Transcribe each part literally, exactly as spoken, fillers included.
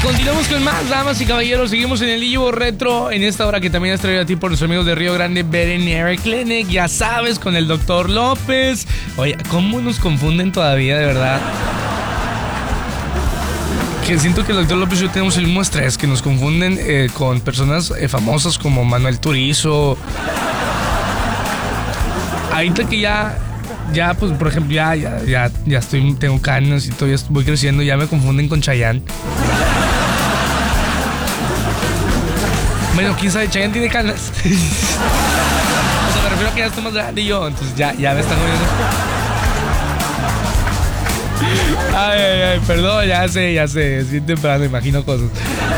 Continuamos con más, damas y caballeros. Seguimos en el Illo Retro. En esta hora que también has traído a ti por nuestros amigos de Río Grande Veterinary Clinic. Ya sabes, con el doctor López. Oye, ¿cómo nos confunden todavía, de verdad? Que siento que el doctor López y yo tenemos el mismo estrés. Que nos confunden eh, con personas eh, famosas como Manuel Turizo. Ahorita que ya... Ya, pues, por ejemplo, ya, ya, ya, ya estoy, tengo canas y todo, ya voy creciendo, ya me confunden con Chayanne. Bueno, quién sabe, Chayanne tiene canas. O sea, me refiero a que ya estoy más grande y yo, entonces ya, ya me están oyendo. Ay, ay, ay, perdón, ya sé, ya sé, es bien temprano, imagino cosas.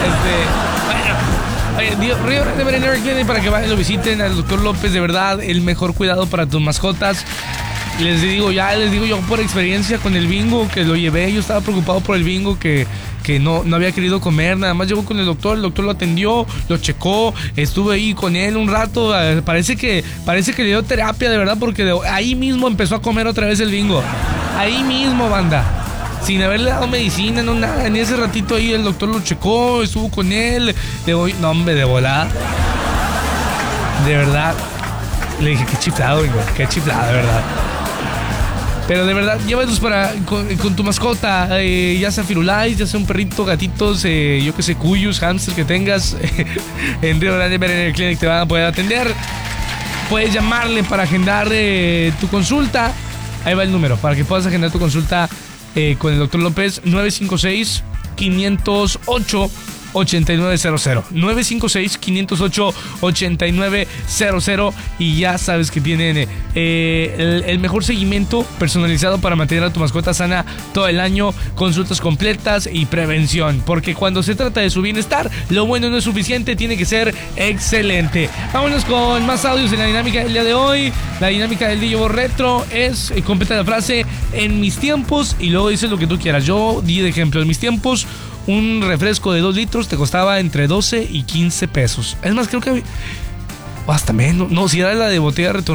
Este, bueno, oye, Río Grande Veterinary Clinic para que vayan y lo visiten al doctor López, de verdad, el mejor cuidado para tus mascotas. Les digo, ya les digo yo por experiencia con el bingo que lo llevé, yo estaba preocupado por el bingo que, que no, no había querido comer, nada más llegó con el doctor, el doctor lo atendió, lo checó, estuve ahí con él un rato, parece que, parece que le dio terapia de verdad porque de, ahí mismo empezó a comer otra vez el bingo, ahí mismo, banda, sin haberle dado medicina, no nada, en ese ratito ahí el doctor lo checó, estuvo con él, de hoy, no hombre, de volada, de verdad, le dije, qué chiflado, bingo, qué chiflado, de verdad. Pero de verdad, llévalos para, con, con tu mascota, eh, ya sea firulais, ya sea un perrito, gatitos, eh, yo que sé, cuyos, hamsters que tengas. En Río Grande Veterinary Clinic te van a poder atender. Puedes llamarle para agendar eh, tu consulta. Ahí va el número, para que puedas agendar tu consulta eh, con el doctor López, nueve cinco seis, cinco cero ocho, ocho nueve cero cero. nueve cinco seis, cinco cero ocho, ocho nueve cero cero. Y ya sabes que tienen eh, el, el mejor seguimiento personalizado para mantener a tu mascota sana todo el año, consultas completas y prevención, porque cuando se trata de su bienestar, lo bueno no es suficiente, tiene que ser excelente. Vámonos con más audios en la dinámica del día de hoy. La dinámica del Illo Retro es, eh, completa la frase, en mis tiempos, y luego dices lo que tú quieras. Yo di de ejemplo, en mis tiempos un refresco de dos litros te costaba entre doce y quince pesos. Es más, creo que... O hasta menos. No, si era la de botella retornada.